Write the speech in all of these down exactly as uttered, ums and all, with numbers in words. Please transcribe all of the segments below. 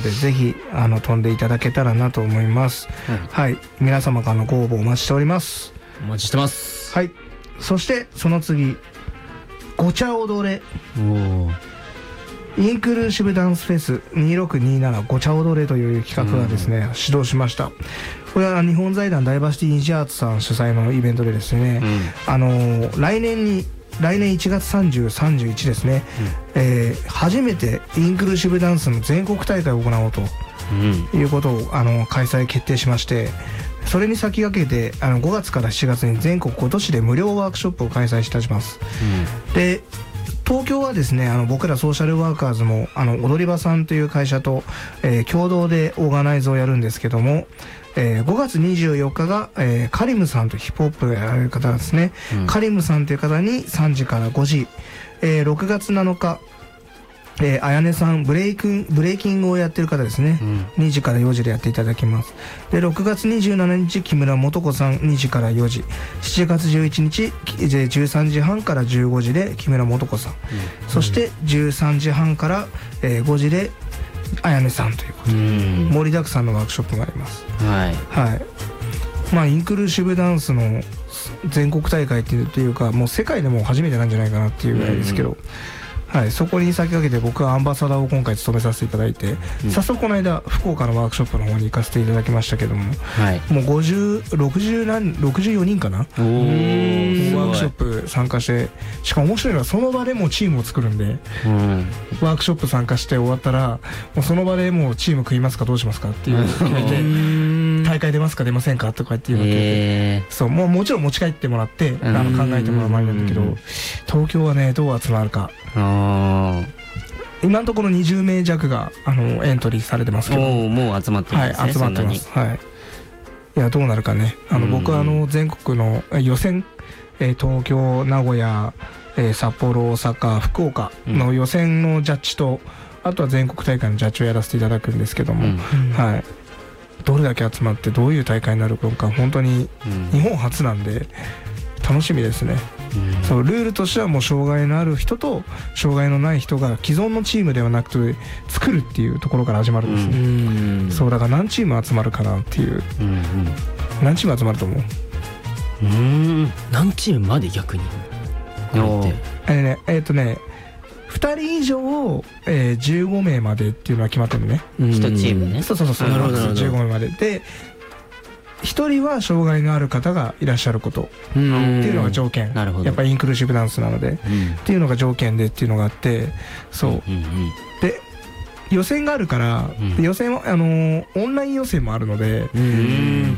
で、ぜひあの飛んでいただけたらなと思います。はい、はい、皆様からのご応募お待ちしております。 お待ちしてます。 はい。そしてその次、ごちゃ踊れおインクルーシブダンスフェスにせんろくじゅうななごちゃ踊れという企画がですね、始動しました。これは日本財団ダイバーシティニジアーツさん主催のイベントでですね、うん、あの来年に来年いちがつさんじゅう、さんじゅういちですね、うん、えー、初めてインクルーシブダンスの全国大会を行おうと、うん、いうことをあの開催決定しまして、それに先駆けてあのごがつからしちがつに全国ご都市で無料ワークショップを開催いたします。うん、で東京はですね、あの僕らソーシャルワーカーズもあの踊り場さんという会社と、えー、共同でオーガナイズをやるんですけども、えー、ごがつにじゅうよっかが、えー、カリムさんとヒップホップをやられる方ですね、うん、カリムさんという方にさんじからごじ、えー、ろくがつなのか、えー、あやねさんブレイクブレイキングをやってる方ですね、うん、にじからよじでやっていただきます。でろくがつにじゅうしちにち木村素子さんにじからよじ、しちがつじゅういちにちじゅうさんじはんからじゅうごじで木村素子さん、うん、そしてじゅうさんじはんから、えー、ごじであやねさんということで、うん、盛りだくさんのワークショップがあります。はい、はい、まあインクルーシブダンスの全国大会っていうか、もう世界でも初めてなんじゃないかなっていうぐらいですけど、うん、はい、そこに先駆けて僕はアンバサダーを今回務めさせていただいて、うん、早速この間福岡のワークショップの方に行かせていただきましたけども、はい、もうごじゅう、ろくじゅう何、ろくじゅうよにんかな、おワークショップ参加して、しかも面白いのはその場でもうチームを作るんで、うん、ワークショップ参加して終わったらもうその場でもうチーム組みますかどうしますかっていうのを決めて、大会出ますか出ませんかとかっていうのを決めて、そうもうもちろん持ち帰ってもらってあの考えてもらう前なんだけど、東京はねどう集まるか。あ今のところにじゅうめい弱があのエントリーされてますけど、 もう集まってますね。 はい、集まってます。はい。いやどうなるかね。あの僕はあの全国の予選、えー、東京、名古屋、えー、札幌、大阪、福岡の予選のジャッジと、うん、あとは全国大会のジャッジをやらせていただくんですけども、うん、はい。どれだけ集まってどういう大会になるのか本当に日本初なんで楽しみですね。うん、そうルールとしてはもう障害のある人と障害のない人が既存のチームではなくて作るっていうところから始まるんですね。うん、そうだから何チーム集まるかなっていう、うんうん、何チーム集まると思う？ うーん何チームまで逆にえーねえー、っとねふたり以上、えー、じゅうごめいまでっていうのは決まってるのね。 いちチームね。 そうそうそうそう。なるほどなるほど。じゅうごめいまででひとりは障害のある方がいらっしゃることっていうのが条件。なるほど。やっぱりインクルーシブダンスなので、うん、っていうのが条件でっていうのがあって、そう、うんうんうん、で予選があるから、うん、予選はあのー、オンライン予選もあるので、うん、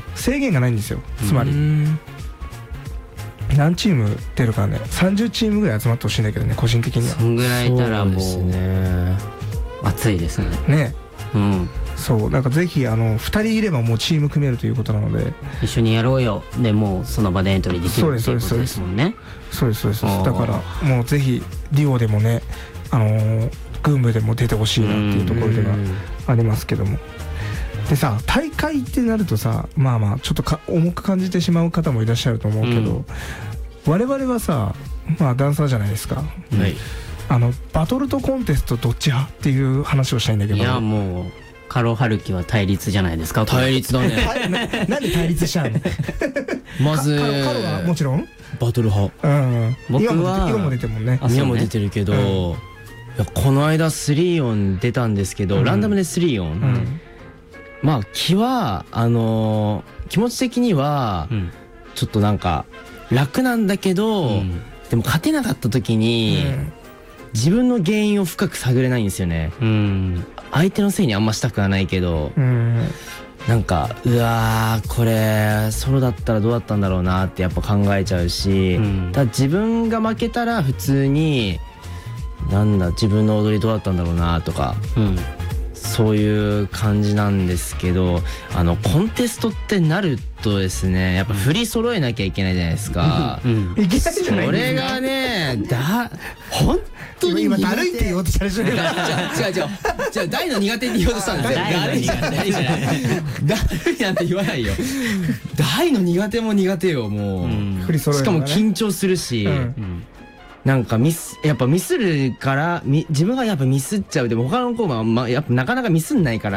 制限がないんですよ。つまり、うん、何チーム出るかね、さんじゅうチームぐらい集まってほしいんだけどね、個人的には。 そんぐらいいたらもうね、熱いですね。 ね、うん。そうなんかぜひあのふたりいればもうチーム組めるということなので、 一緒にやろうよでもうその場でエントリーできるっていうことですもんね。 そうですそうですそうです。だからもうぜひデュオでもね、あのー、軍部でも出てほしいなっていうところではありますけども。でさ、大会ってなるとさ、まあまあちょっとか重く感じてしまう方もいらっしゃると思うけど、うん、我々はさ、まあダンサーじゃないですか、はい、あのバトルとコンテストどっち派っていう話をしたいんだけど。 いやもうカロハルキは対立じゃないですか。 対立だね。 な, なんで対立しちゃうの？ まずカロはもちろんバトル派。 うん、 僕は今も出てるもんね。 今も出てるけど、うん、いやこの間スリーオン出たんですけど、うん、ランダムでスリーオン、うん、まあ気はあのー、気持ち的には、うん、ちょっとなんか楽なんだけど、うん、でも勝てなかった時に、うん、自分の原因を深く探れないんですよね。うん、相手のせいにあんましたくはないけど、うん、なんかうわーこれソロだったらどうだったんだろうなってやっぱ考えちゃうし、うん、ただ自分が負けたら普通になんだ自分の踊りどうだったんだろうなとか、うん、そういう感じなんですけど、あのコンテストってなるとですね、やっぱ振り揃えなきゃいけないじゃないですか。うんうん、いけないじゃないですか。それがねだ本当に今だるいって言おうとしたでしょ。違う違う違う違う大の苦手って言おうとしたんですよ。 大の苦手じゃないだるいなんて言わないよ。大の苦手も苦手よもう、うん、しかも緊張するし、うん、なんかミスやっぱミスるからみ自分がやっぱミスっちゃう。でも他の子は、ま、やっぱなかなかミスんないから